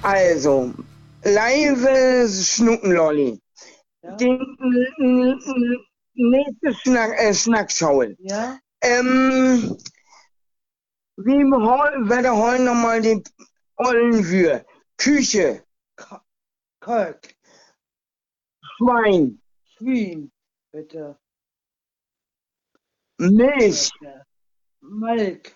Also, leise Schnuckenlolli. Ja? Nächste Snackschau. Ja? Werde heute nochmal die Ollen für Küche, Kalk. Schwein, Schwein. Bitte. Milch, Bitte. Melk.